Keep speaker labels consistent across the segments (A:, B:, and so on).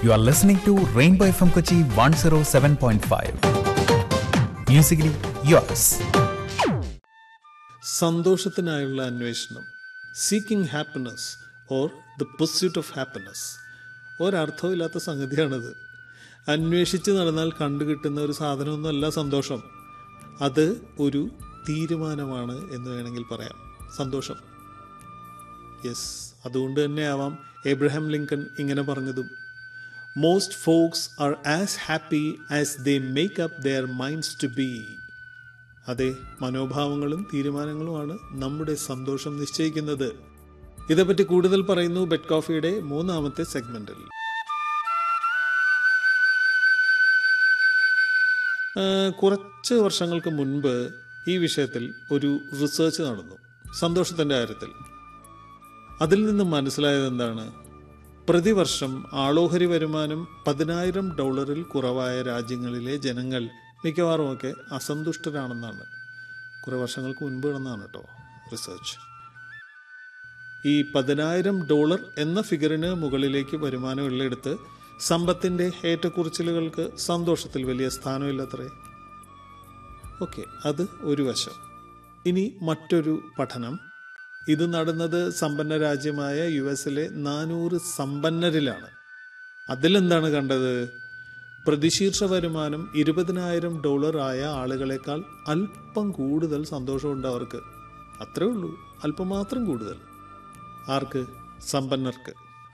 A: You are listening to Rainbow FM Kochi 107.5. Musically yours.
B: സന്തോഷത്തിനായുള്ള അന്വേഷണം, seeking happiness or the pursuit of happiness, ഒരർത്ഥമില്ലാത്ത സംഗതിയാണത്. അന്വേഷിച്ച് നടന്നാൽ കണ്ടുകിട്ടുന്ന ഒരു സാധനമൊന്നുമല്ല സന്തോഷം. അത് ഒരു തീരുമാനമാണ് എന്ന് വേണമെങ്കിൽ പറയാം. സന്തോഷം, യെസ്. അതുകൊണ്ട് തന്നെ ആവാം എബ്രഹാം ലിങ്കൺ ഇങ്ങനെ പറഞ്ഞതും, most Fox R as happy as they make up there minds to B. അതെ, മനോഭാവങ്ങളും തീരുമാനങ്ങളുമാണ് നമ്മുടെ സന്തോഷം നിശ്ചയിക്കുന്നത്. ഇതേപ്പറ്റി കൂടുതൽ പറയുന്നു ബെഡ് കോഫിയുടെ മൂന്നാമത്തെ സെഗ്മെന്റിൽ. കുറച്ച് വർഷങ്ങൾക്ക് മുൻപ് ഈ വിഷയത്തിൽ ഒരു റിസർച്ച് നടന്നു, സന്തോഷത്തിൻ്റെ കാര്യത്തിൽ. അതിൽ നിന്നും മനസ്സിലായത് എന്താണ്? പ്രതിവർഷം ആളോഹരി വരുമാനം $10,000 കുറവായ രാജ്യങ്ങളിലെ ജനങ്ങൾ മിക്കവാറുമൊക്കെ അസന്തുഷ്ടരാണെന്നാണ്. കുറേ വർഷങ്ങൾക്ക് മുൻപ് നടന്നതാണ് കേട്ടോ റിസർച്ച്. ഈ $10,000 എന്ന ഫിഗറിന് മുകളിലേക്ക് വരുമാനമുള്ളിടത്ത് സമ്പത്തിൻ്റെ ഏറ്റക്കുറിച്ചിലുകൾക്ക് സന്തോഷത്തിൽ വലിയ സ്ഥാനമില്ലത്രേ. ഓക്കെ, അത് ഒരു വശം. ഇനി മറ്റൊരു പഠനം. ഇത് നടന്നത് സമ്പന്ന രാജ്യമായ US-ലെ 400 സമ്പന്നരിലാണ്. അതിലെന്താണ് കണ്ടത്? പ്രതിശീർഷ വരുമാനം $20,000 ആയ ആളുകളെക്കാൾ അല്പം കൂടുതൽ സന്തോഷമുണ്ട് അവർക്ക്. അത്രേ ഉള്ളൂ, അല്പം മാത്രം കൂടുതൽ. ആർക്ക്? സമ്പന്നർക്ക്.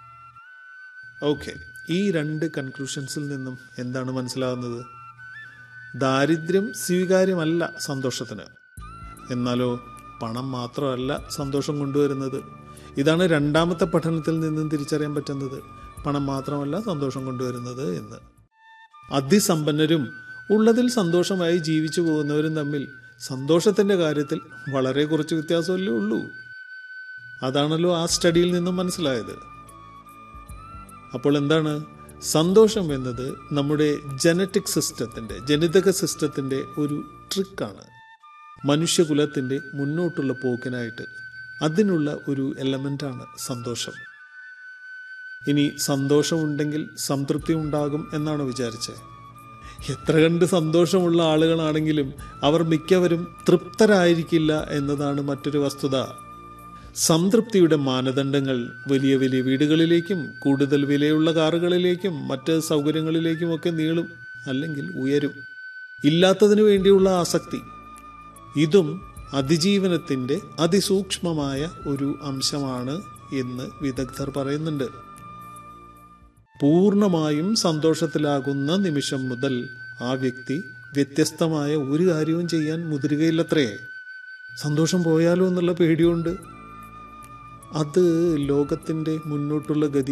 B: ഓക്കെ, ഈ രണ്ട് കൺക്ലൂഷൻസിൽ നിന്നും എന്താണ് മനസ്സിലാകുന്നത്? ദാരിദ്ര്യം സ്വീകാര്യമല്ല സന്തോഷത്തിന്. എന്നാലോ പണം മാത്രമല്ല സന്തോഷം കൊണ്ടുവരുന്നത്. ഇതാണ് രണ്ടാമത്തെ പഠനത്തിൽ നിന്നും തിരിച്ചറിയാൻ പറ്റുന്നത്. പണം മാത്രമല്ല സന്തോഷം കൊണ്ടുവരുന്നത് എന്ന്. അതിസമ്പന്നരും ഉള്ളതിൽ സന്തോഷമായി ജീവിച്ചു പോകുന്നവരും തമ്മിൽ സന്തോഷത്തിൻ്റെ കാര്യത്തിൽ വളരെ കുറച്ച് വ്യത്യാസമല്ലേ ഉള്ളൂ. അതാണല്ലോ ആ സ്റ്റഡിയിൽ നിന്നും മനസ്സിലായത്. അപ്പോൾ എന്താണ്? സന്തോഷം എന്നത് നമ്മുടെ ജനിതക സിസ്റ്റത്തിൻ്റെ ഒരു ട്രിക്കാണ്. മനുഷ്യകുലത്തിൻ്റെ മുന്നോട്ടുള്ള പോക്കിനായിട്ട് അതിനുള്ള ഒരു എലമെൻ്റാണ് സന്തോഷം. ഇനി സന്തോഷമുണ്ടെങ്കിൽ സംതൃപ്തി ഉണ്ടാകും എന്നാണ് വിചാരിച്ചത്. എത്ര കണ്ട് സന്തോഷമുള്ള ആളുകളാണെങ്കിലും അവർ മിക്കവരും തൃപ്തരായിരിക്കില്ല എന്നതാണ് മറ്റൊരു വസ്തുത. സംതൃപ്തിയുടെ മാനദണ്ഡങ്ങൾ വലിയ വലിയ വീടുകളിലേക്കും കൂടുതൽ വിലയുള്ള കാറുകളിലേക്കും മറ്റ് സൗകര്യങ്ങളിലേക്കുമൊക്കെ നീളും, അല്ലെങ്കിൽ ഉയരും. ഇല്ലാത്തതിനു വേണ്ടിയുള്ള ആസക്തി, ഇതും അതിജീവനത്തിൻ്റെ അതിസൂക്ഷ്മമായ ഒരു അംശമാണ് എന്ന് വിദഗ്ധർ പറയുന്നുണ്ട്. പൂർണ്ണമായും സന്തോഷത്തിലാകുന്ന നിമിഷം മുതൽ ആ വ്യക്തി വ്യത്യസ്തമായ ഒരു കാര്യവും ചെയ്യാൻ മുതിരുകയില്ലത്രേ. സന്തോഷം പോയാലോ എന്നുള്ള പേടിയുണ്ട്. അത് ലോകത്തിൻ്റെ മുന്നോട്ടുള്ള ഗതി